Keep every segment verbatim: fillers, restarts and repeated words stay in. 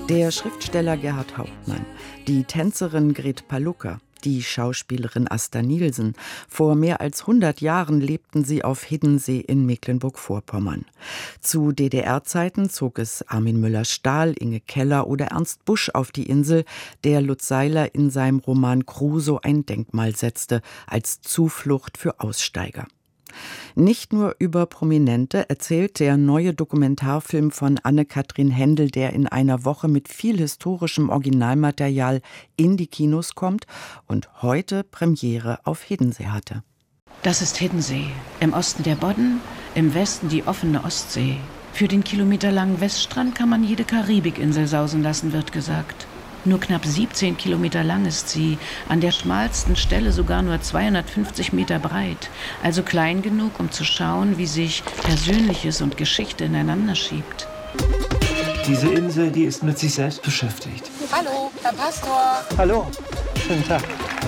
Der Schriftsteller Gerhard Hauptmann, die Tänzerin Gret Palucca, die Schauspielerin Asta Nielsen. Vor mehr als hundert Jahren lebten sie auf Hiddensee in Mecklenburg-Vorpommern. Zu D D R-Zeiten zog es Armin Müller-Stahl, Inge Keller oder Ernst Busch auf die Insel, der Lutz Seiler in seinem Roman Crusoe ein Denkmal setzte, als Zuflucht für Aussteiger. Nicht nur über Prominente erzählt der neue Dokumentarfilm von Anne-Kathrin Hendel, der in einer Woche mit viel historischem Originalmaterial in die Kinos kommt und heute Premiere auf Hiddensee hatte. Das ist Hiddensee. Im Osten der Bodden, im Westen die offene Ostsee. Für den kilometerlangen Weststrand kann man jede Karibikinsel sausen lassen, wird gesagt. Nur knapp siebzehn Kilometer lang ist sie, an der schmalsten Stelle sogar nur zweihundertfünfzig Meter breit, also klein genug, um zu schauen, wie sich Persönliches und Geschichte ineinander schiebt. Diese Insel, die ist mit sich selbst beschäftigt. Hallo, Herr Pastor. Hallo, schönen Tag.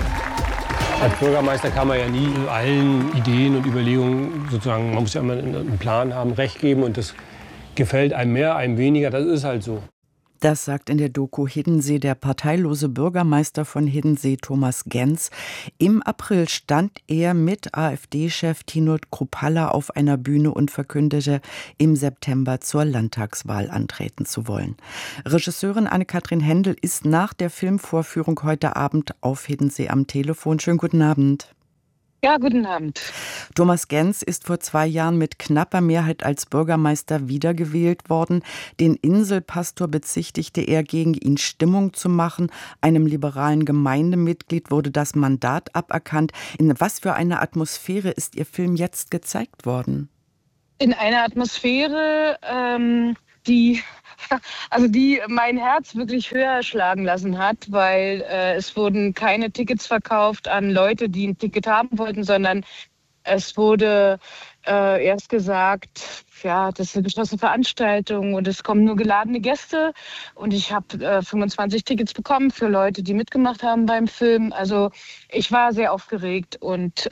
Als Bürgermeister kann man ja nie allen Ideen und Überlegungen sozusagen, man muss ja immer einen Plan haben, Recht geben und das gefällt einem mehr, einem weniger, das ist halt so. Das sagt in der Doku Hiddensee der parteilose Bürgermeister von Hiddensee, Thomas Genz. Im April stand er mit AfD-Chef Tino Kruppalla auf einer Bühne und verkündete, im September zur Landtagswahl antreten zu wollen. Regisseurin Anne-Kathrin Hendel ist nach der Filmvorführung heute Abend auf Hiddensee am Telefon. Schönen guten Abend. Ja, guten Abend. Thomas Genz ist vor zwei Jahren mit knapper Mehrheit als Bürgermeister wiedergewählt worden. Den Inselpastor bezichtigte er, gegen ihn Stimmung zu machen. Einem liberalen Gemeindemitglied wurde das Mandat aberkannt. In was für einer Atmosphäre ist Ihr Film jetzt gezeigt worden? In einer Atmosphäre, ähm, die... Also die mein Herz wirklich höher schlagen lassen hat, weil äh, es wurden keine Tickets verkauft an Leute, die ein Ticket haben wollten, sondern es wurde äh, erst gesagt, ja, das ist eine geschlossene Veranstaltung und es kommen nur geladene Gäste. Und ich habe äh, fünfundzwanzig Tickets bekommen für Leute, die mitgemacht haben beim Film. Also ich war sehr aufgeregt und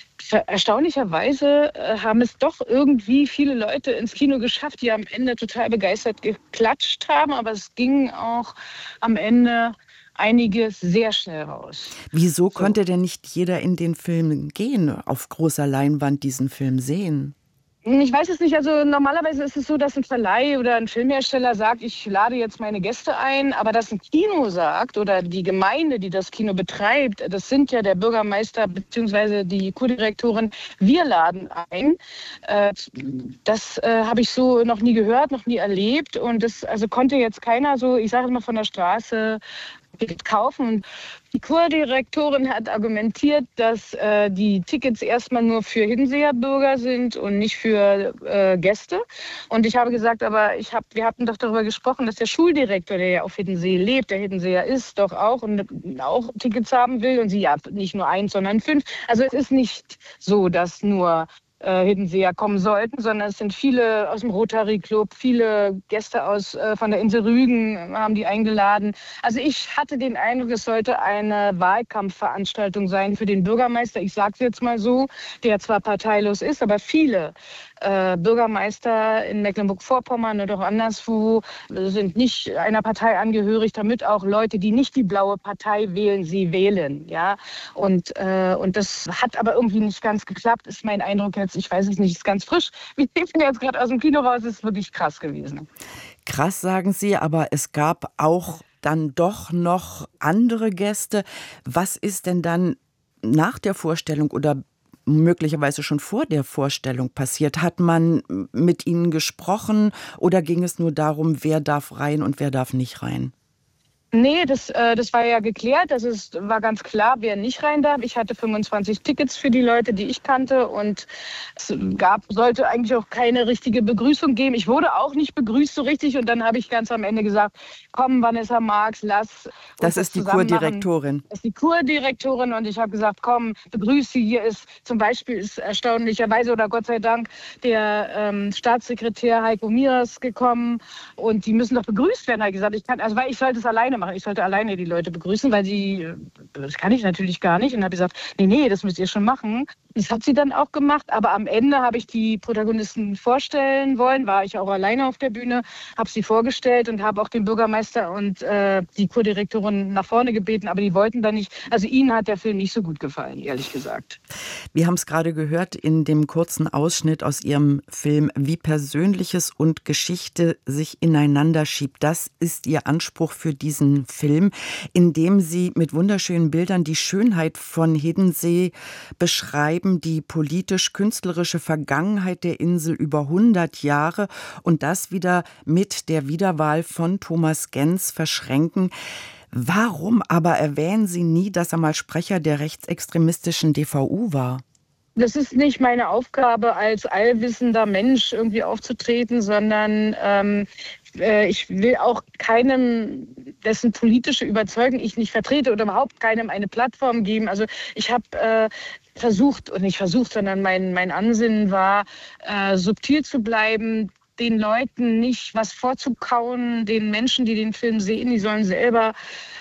erstaunlicherweise äh, haben es doch irgendwie viele Leute ins Kino geschafft, die am Ende total begeistert geklatscht haben. Aber es ging auch am Ende einiges sehr schnell raus. Wieso So. konnte denn nicht jeder in den Film gehen, auf großer Leinwand diesen Film sehen? Ich weiß es nicht. Also normalerweise ist es so, dass ein Verleih oder ein Filmhersteller sagt, ich lade jetzt meine Gäste ein. Aber dass ein Kino sagt oder die Gemeinde, die das Kino betreibt, das sind ja der Bürgermeister bzw. die Kurdirektorin, wir laden ein. Äh, das äh, habe ich so noch nie gehört, noch nie erlebt. Und das also konnte jetzt keiner so, ich sage mal, von der Straße kaufen. Und die Kurdirektorin hat argumentiert, dass äh, die Tickets erstmal nur für Hiddenseer Bürger sind und nicht für äh, Gäste. Und ich habe gesagt, aber ich hab, wir hatten doch darüber gesprochen, dass der Schuldirektor, der ja auf Hiddensee lebt, der Hiddenseer ist, doch auch und auch Tickets haben will. Und sie ja nicht nur eins, sondern fünf. Also es ist nicht so, dass nur Äh, Hiddenseer kommen sollten, sondern es sind viele aus dem Rotary Club, viele Gäste aus äh, von der Insel Rügen haben die eingeladen. Also ich hatte den Eindruck, es sollte eine Wahlkampfveranstaltung sein für den Bürgermeister, ich sage es jetzt mal so, der zwar parteilos ist, aber viele äh, Bürgermeister in Mecklenburg-Vorpommern oder auch anderswo sind nicht einer Partei angehörig, damit auch Leute, die nicht die blaue Partei wählen, sie wählen. Ja? Und, äh, und das hat aber irgendwie nicht ganz geklappt, ist mein Eindruck jetzt. Ich weiß es nicht, ist ganz frisch. Ich bin jetzt gerade aus dem Kino raus, ist wirklich krass gewesen. Krass, sagen Sie, aber es gab auch dann doch noch andere Gäste. Was ist denn dann nach der Vorstellung oder möglicherweise schon vor der Vorstellung passiert? Hat man mit Ihnen gesprochen oder ging es nur darum, wer darf rein und wer darf nicht rein? Nee, das, äh, das war ja geklärt. Das ist, war ganz klar, wer nicht rein darf. Ich hatte fünfundzwanzig Tickets für die Leute, die ich kannte. Und es gab, sollte eigentlich auch keine richtige Begrüßung geben. Ich wurde auch nicht begrüßt so richtig. Und dann habe ich ganz am Ende gesagt, komm, Vanessa Marx, lass uns Das ist die Kurdirektorin. Das ist die Kurdirektorin. Und ich habe gesagt, komm, begrüße sie. Hier ist zum Beispiel ist erstaunlicherweise oder Gott sei Dank der ähm, Staatssekretär Heiko Miras gekommen. Und die müssen doch begrüßt werden, habe ich gesagt. Ich kann, also weil ich sollte es alleine machen. Ich sollte alleine die Leute begrüßen, weil sie, das kann ich natürlich gar nicht. Und habe gesagt, nee, nee, das müsst ihr schon machen. Das hat sie dann auch gemacht, aber am Ende habe ich die Protagonisten vorstellen wollen, war ich auch alleine auf der Bühne, habe sie vorgestellt und habe auch den Bürgermeister und äh, die Kurdirektorin nach vorne gebeten, aber die wollten da nicht. Also ihnen hat der Film nicht so gut gefallen, ehrlich gesagt. Wir haben es gerade gehört in dem kurzen Ausschnitt aus Ihrem Film, wie Persönliches und Geschichte sich ineinander schiebt. Das ist Ihr Anspruch für diesen Film, in dem Sie mit wunderschönen Bildern die Schönheit von Hiddensee beschreiben, die politisch-künstlerische Vergangenheit der Insel über hundert Jahre und das wieder mit der Wiederwahl von Thomas Genz verschränken. Warum aber erwähnen Sie nie, dass er mal Sprecher der rechtsextremistischen D V U war? Das ist nicht meine Aufgabe, als allwissender Mensch irgendwie aufzutreten, sondern ähm, äh, ich will auch keinem, dessen politische Überzeugung ich nicht vertrete oder überhaupt keinem eine Plattform geben. Also ich habe äh, versucht, und nicht versucht, sondern mein, mein Ansinnen war, äh, subtil zu bleiben, den Leuten nicht was vorzukauen, den Menschen, die den Film sehen, die sollen selber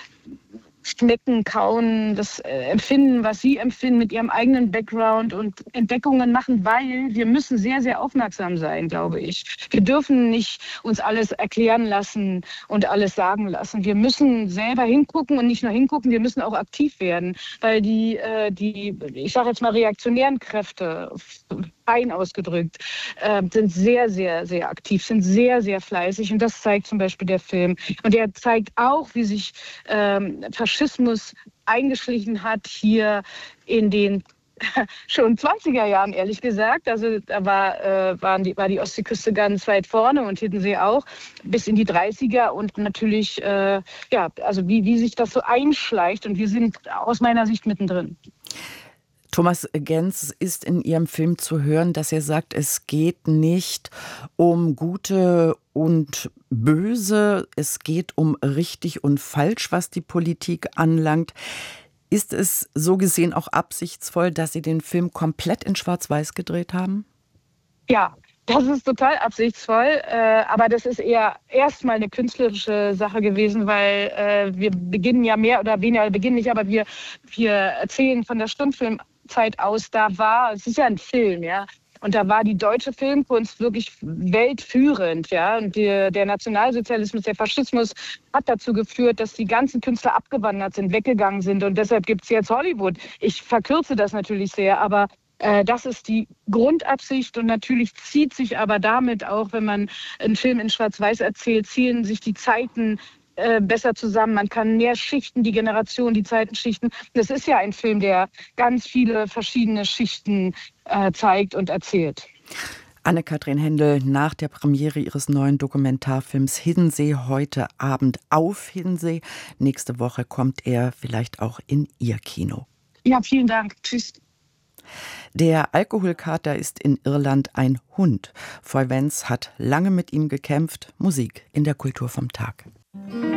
schmecken, kauen, das äh, empfinden, was sie empfinden mit ihrem eigenen Background und Entdeckungen machen, weil wir müssen sehr, sehr aufmerksam sein, glaube ich. Wir dürfen nicht uns alles erklären lassen und alles sagen lassen. Wir müssen selber hingucken und nicht nur hingucken, wir müssen auch aktiv werden, weil die, äh, die ich sage jetzt mal, reaktionären Kräfte, fein ausgedrückt, äh, sind sehr, sehr, sehr aktiv, sind sehr, sehr fleißig und das zeigt zum Beispiel der Film. Und er zeigt auch, wie sich ähm, Faschismus eingeschlichen hat hier in den schon zwanziger Jahren, ehrlich gesagt. Also da war, äh, waren die, war die Ostseeküste ganz weit vorne und Hiddensee auch, bis in die dreißiger und natürlich, äh, ja, also wie, wie sich das so einschleicht und wir sind aus meiner Sicht mittendrin. Thomas Genz ist in Ihrem Film zu hören, dass er sagt, es geht nicht um Gute und Böse, es geht um richtig und falsch, was die Politik anlangt. Ist es so gesehen auch absichtsvoll, dass Sie den Film komplett in Schwarz-Weiß gedreht haben? Ja, das ist total absichtsvoll, äh, aber das ist eher erstmal eine künstlerische Sache gewesen, weil äh, wir beginnen ja mehr oder weniger, beginnen nicht, aber wir, wir erzählen von der Stummfilmzeit aus, da war, es ist ja ein Film, ja, und da war die deutsche Filmkunst wirklich weltführend, ja, und die, der Nationalsozialismus, der Faschismus hat dazu geführt, dass die ganzen Künstler abgewandert sind, weggegangen sind und deshalb gibt es jetzt Hollywood. Ich verkürze das natürlich sehr, aber Äh, das ist die Grundabsicht und natürlich zieht sich aber damit auch, wenn man einen Film in Schwarz-Weiß erzählt, ziehen sich die Zeiten äh, besser zusammen. Man kann mehr Schichten, die Generation, die Zeitenschichten. Das ist ja ein Film, der ganz viele verschiedene Schichten äh, zeigt und erzählt. Anne-Kathrin Hendel nach der Premiere ihres neuen Dokumentarfilms Hiddensee heute Abend auf Hiddensee. Nächste Woche kommt er vielleicht auch in Ihr Kino. Ja, vielen Dank. Tschüss. Der Alkoholkater ist in Irland ein Hund. Foy Vance hat lange mit ihm gekämpft. Musik in der Kultur vom Tag.